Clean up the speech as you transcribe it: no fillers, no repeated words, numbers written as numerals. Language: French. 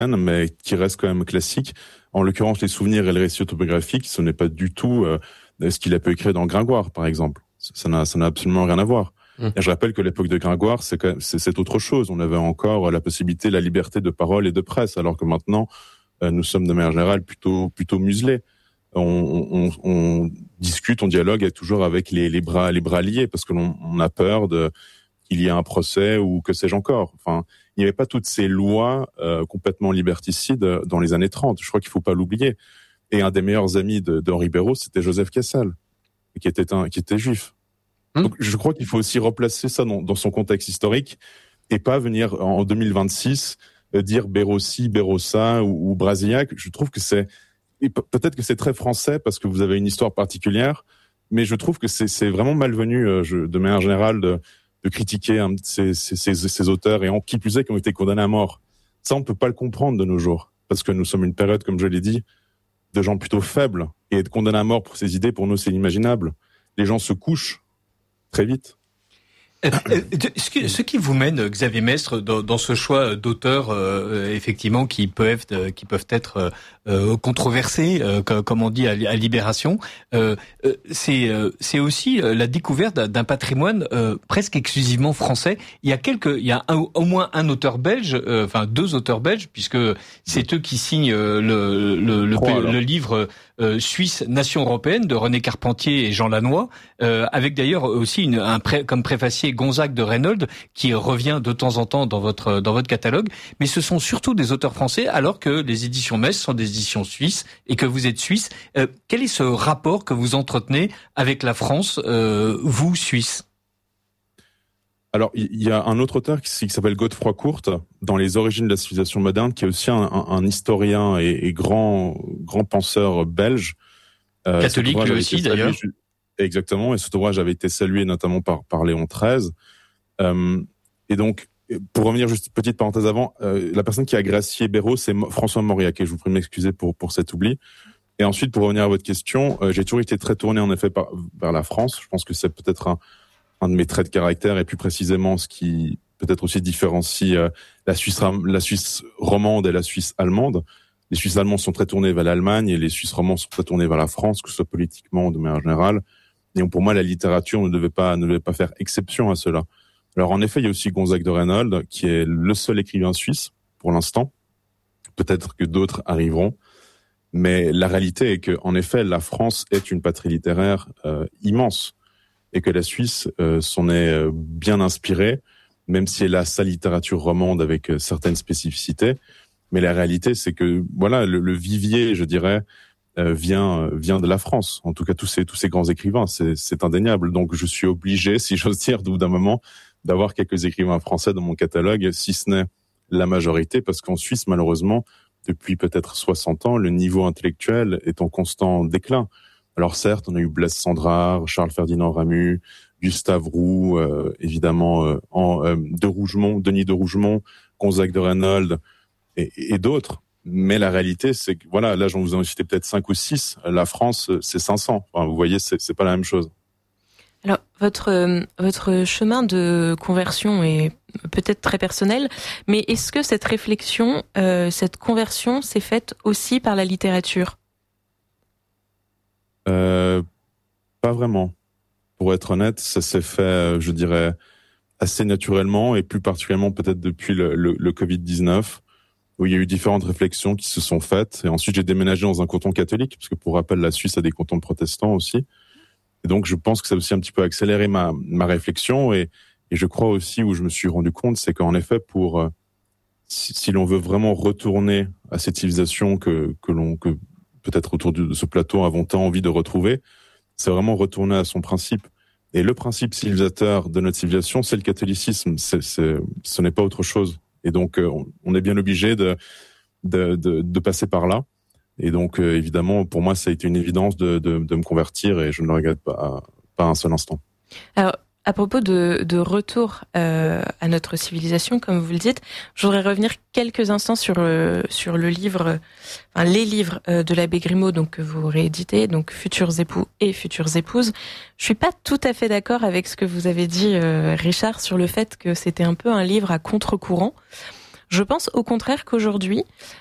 mais qui reste quand même classique. En l'occurrence, les souvenirs et le récit autobiographique, ce n'est pas du tout ce qu'il a pu écrire dans Gringoire, par exemple. Ça n'a absolument rien à voir. Et je rappelle que l'époque de Gringoire, c'est autre chose. On avait encore la possibilité, la liberté de parole et de presse, alors que maintenant, nous sommes de manière générale plutôt muselés. On discute, on dialogue toujours avec les bras liés, parce que on a peur qu'il y ait un procès ou que sais-je encore. Enfin, il n'y avait pas toutes ces lois complètement liberticides dans les années 30. Je crois qu'il faut pas l'oublier. Et un des meilleurs amis d'Henri Béraud, c'était Joseph Kessel, qui était juif. Donc, je crois qu'il faut aussi replacer ça dans son contexte historique et pas venir en 2026 dire Béraud-ci, Béraud-ça ou Brasillac. Je trouve que peut-être que c'est très français parce que vous avez une histoire particulière, mais je trouve que c'est vraiment malvenu de manière générale de critiquer ces auteurs, et en qui plus est qui ont été condamnés à mort. Ça, on peut pas le comprendre de nos jours, parce que nous sommes une période, comme je l'ai dit, de gens plutôt faibles, et être condamné à mort pour ces idées, pour nous, c'est inimaginable. Les gens se couchent très vite. Ce qui vous mène, Xavier Mestre, dans ce choix d'auteurs, effectivement, qui peuvent être controversés, comme on dit à Libération, c'est aussi la découverte d'un patrimoine presque exclusivement français. Il y a au moins un auteur belge, enfin 2 auteurs belges, puisque c'est eux qui signent le livre Suisse, Nation européenne de René Carpentier et Jean Lannoy, avec d'ailleurs aussi comme préfacier Gonzague de Reynold, qui revient de temps en temps dans votre catalogue. Mais ce sont surtout des auteurs français, alors que les éditions Metz sont des éditions suisses et que vous êtes suisse. Quel est ce rapport que vous entretenez avec la France, vous, Suisse? Alors, il y a un autre auteur qui s'appelle Godefroy Courte, dans Les origines de la civilisation moderne, qui est aussi un historien et grand penseur belge. Catholique lui aussi, d'ailleurs. Exactement, et cet ouvrage avait été salué notamment par Léon XIII. Et donc, pour revenir juste une petite parenthèse avant, la personne qui a gracié Béraud, c'est François Mauriac, et je vous prie de m'excuser pour cet oubli. Et ensuite, pour revenir à votre question, j'ai toujours été très tourné en effet vers la France. Je pense que c'est peut-être un de mes traits de caractère, et plus précisément ce qui peut-être aussi différencie la Suisse romande et la Suisse allemande. Les Suisses allemands sont très tournés vers l'Allemagne, et les Suisses romands sont très tournés vers la France, que ce soit politiquement ou de manière générale. Et pour moi, la littérature ne devait pas faire exception à cela. Alors en effet, il y a aussi Gonzague de Reynold, qui est le seul écrivain suisse pour l'instant. Peut-être que d'autres arriveront, mais la réalité est que, en effet, la France est une patrie littéraire immense, et que la Suisse s'en est bien inspirée, même si elle a sa littérature romande avec certaines spécificités. Mais la réalité, c'est que voilà, le vivier, je dirais, vient de la France. En tout cas, tous ces grands écrivains, c'est indéniable. Donc, je suis obligé, si j'ose dire, au bout d'un moment, d'avoir quelques écrivains français dans mon catalogue, si ce n'est la majorité, parce qu'en Suisse, malheureusement, depuis peut-être 60 ans, le niveau intellectuel est en constant déclin. Alors certes, on a eu Blaise Cendrars, Charles-Ferdinand Ramu, Gustave Roux, évidemment, Denis de Rougemont, Gonzague de Reynold et d'autres. Mais la réalité, c'est que voilà, là, j'en vous en ai cité peut-être 5 ou 6. La France, c'est 500. Enfin, vous voyez, c'est pas la même chose. Alors, votre chemin de conversion est peut-être très personnel, mais est-ce que cette réflexion, cette conversion s'est faite aussi par la littérature ? Pas vraiment. Pour être honnête, ça s'est fait, je dirais, assez naturellement, et plus particulièrement peut-être depuis le Covid-19, où il y a eu différentes réflexions qui se sont faites. Et ensuite, j'ai déménagé dans un canton catholique, parce que pour rappel, la Suisse a des cantons protestants aussi. Et donc, je pense que ça a aussi un petit peu accéléré ma réflexion. Et je crois aussi, où je me suis rendu compte, c'est qu'en effet, si l'on veut vraiment retourner à cette civilisation que peut-être autour de ce plateau avons tant envie de retrouver, c'est vraiment retourner à son principe. Et le principe civilisateur de notre civilisation, c'est le catholicisme. Ce n'est pas autre chose. Et donc, on est bien obligé de passer par là. Et donc, évidemment, pour moi, ça a été une évidence de me convertir, et je ne le regrette pas un seul instant. Alors, à propos de retour à notre civilisation, comme vous le dites, je voudrais revenir quelques instants sur le livre, enfin les livres de l'abbé Grimaud, donc que vous rééditez, donc Futurs époux et futures épouses. Je suis pas tout à fait d'accord avec ce que vous avez dit, Richard, sur le fait que c'était un peu un livre à contre-courant. Je pense au contraire qu'aujourd'hui,